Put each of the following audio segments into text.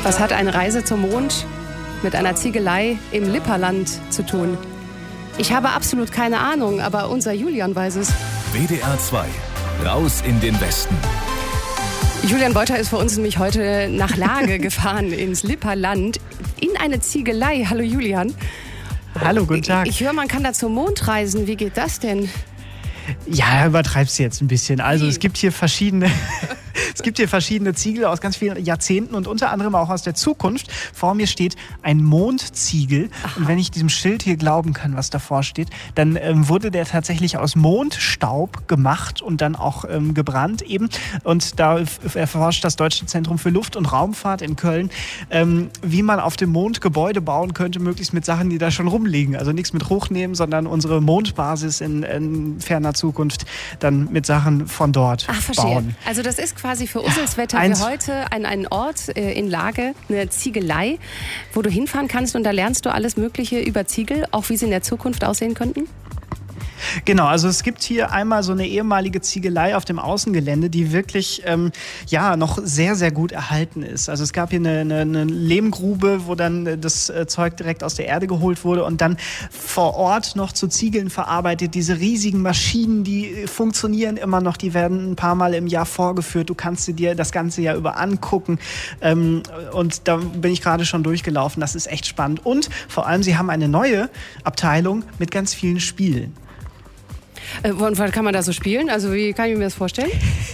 Was hat eine Reise zum Mond mit einer Ziegelei im Lipperland zu tun? Ich habe absolut keine Ahnung, aber unser Julian weiß es. WDR 2, raus in den Westen. Julian Beuter ist für uns nämlich heute nach Lage gefahren, ins Lipperland, in eine Ziegelei. Hallo Julian. Hallo, guten Tag. Ich höre, man kann da zum Mond reisen. Wie geht das denn? Ja, übertreibst du jetzt ein bisschen. Also es gibt hier verschiedene Ziegel aus ganz vielen Jahrzehnten und unter anderem auch aus der Zukunft. Vor mir steht ein Mondziegel. Aha. Und wenn ich diesem Schild hier glauben kann, was davor steht, dann wurde der tatsächlich aus Mondstaub gemacht und dann auch gebrannt eben. Und da erforscht das Deutsche Zentrum für Luft- und Raumfahrt in Köln, wie man auf dem Mond Gebäude bauen könnte, möglichst mit Sachen, die da schon rumliegen. Also nichts mit hochnehmen, sondern unsere Mondbasis in ferner Zukunft dann mit Sachen von dort bauen. Also das ist quasi für uns als Wetter wie heute ein Ort in Lage, eine Ziegelei, wo du hinfahren kannst und da lernst du alles Mögliche über Ziegel, auch wie sie in der Zukunft aussehen könnten? Genau, also es gibt hier einmal so eine ehemalige Ziegelei auf dem Außengelände, die wirklich noch sehr, sehr gut erhalten ist. Also es gab hier eine Lehmgrube, wo dann das Zeug direkt aus der Erde geholt wurde und dann vor Ort noch zu Ziegeln verarbeitet. Diese riesigen Maschinen, die funktionieren immer noch, die werden ein paar Mal im Jahr vorgeführt. Du kannst dir das ganze Jahr über angucken und da bin ich gerade schon durchgelaufen. Das ist echt spannend und vor allem, sie haben eine neue Abteilung mit ganz vielen Spielen. Und was kann man da so spielen? Also wie kann ich mir das vorstellen?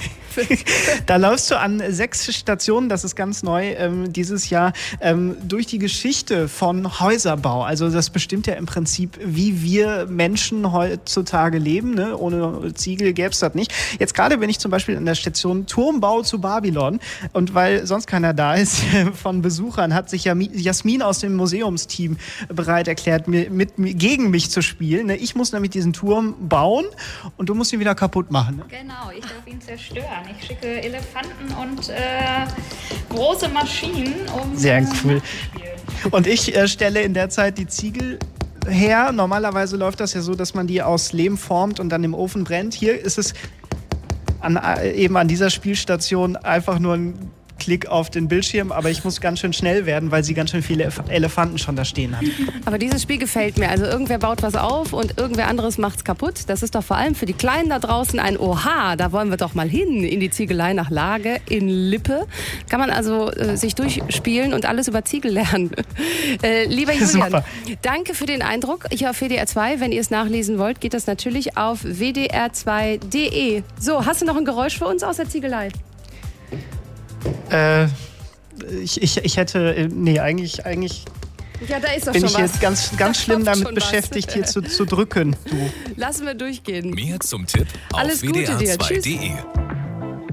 Da läufst du an 6 Stationen, das ist ganz neu dieses Jahr, durch die Geschichte von Häuserbau. Also das bestimmt ja im Prinzip, wie wir Menschen heutzutage leben. Ne? Ohne Ziegel gäbe es das nicht. Jetzt gerade bin ich zum Beispiel an der Station Turmbau zu Babylon. Und weil sonst keiner da ist von Besuchern, hat sich Jasmin aus dem Museumsteam bereit erklärt, gegen mich zu spielen. Ne? Ich muss nämlich diesen Turm bauen und du musst ihn wieder kaputt machen. Ne? Genau, ich darf ihn zerstören. Ich schicke Elefanten und große Maschinen, um sehr cool. Und ich stelle in der Zeit die Ziegel her. Normalerweise läuft das ja so, dass man die aus Lehm formt und dann im Ofen brennt. Hier ist es eben an dieser Spielstation einfach nur ein Klick auf den Bildschirm, aber ich muss ganz schön schnell werden, weil sie ganz schön viele Elefanten schon da stehen hat. Aber dieses Spiel gefällt mir. Also irgendwer baut was auf und irgendwer anderes macht's kaputt. Das ist doch vor allem für die Kleinen da draußen ein Oha, da wollen wir doch mal hin in die Ziegelei nach Lage in Lippe. Kann man also sich durchspielen und alles über Ziegel lernen. Lieber Julian, super. Danke für den Eindruck. Hier auf WDR 2, wenn ihr es nachlesen wollt, geht das natürlich auf wdr2.de. So, hast du noch ein Geräusch für uns aus der Ziegelei? Ich hätte, eigentlich ja, da ist doch bin schon ich was. Jetzt ganz schlimm damit beschäftigt, hier zu drücken. Du. Lassen wir durchgehen. Mehr zum Tipp auf Alles Gute dir. wdr2.de.